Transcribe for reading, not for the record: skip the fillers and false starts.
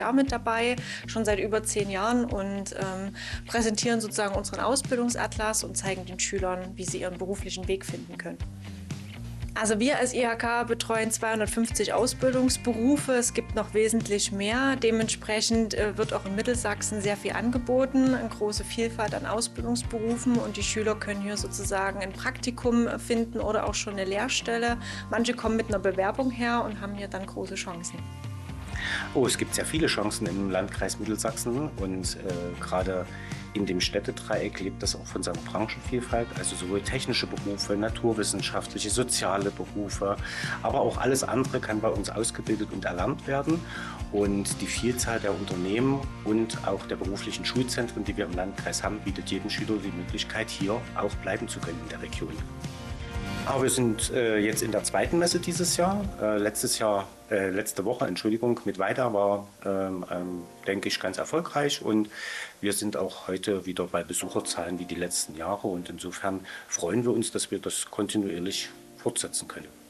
Jahr mit dabei, schon seit über 10 Jahren und präsentieren sozusagen unseren Ausbildungsatlas und zeigen den Schülern, wie sie ihren beruflichen Weg finden können. Also wir als IHK betreuen 250 Ausbildungsberufe. Es gibt noch wesentlich mehr. Dementsprechend wird auch in Mittelsachsen sehr viel angeboten, eine große Vielfalt an Ausbildungsberufen und die Schüler können hier sozusagen ein Praktikum finden oder auch schon eine Lehrstelle. Manche kommen mit einer Bewerbung her und haben hier dann große Chancen. Oh, es gibt sehr viele Chancen im Landkreis Mittelsachsen und gerade in dem Städtedreieck lebt das auch von seiner Branchenvielfalt, also sowohl technische Berufe, naturwissenschaftliche, soziale Berufe, aber auch alles andere kann bei uns ausgebildet und erlernt werden. Und die Vielzahl der Unternehmen und auch der beruflichen Schulzentren, die wir im Landkreis haben, bietet jedem Schüler die Möglichkeit, hier auch bleiben zu können in der Region. Aber wir sind jetzt in der zweiten Messe dieses Jahr. Letzte Woche, mit Weida war, denke ich, ganz erfolgreich. Und wir sind auch heute wieder bei Besucherzahlen wie die letzten Jahre. Und insofern freuen wir uns, dass wir das kontinuierlich fortsetzen können.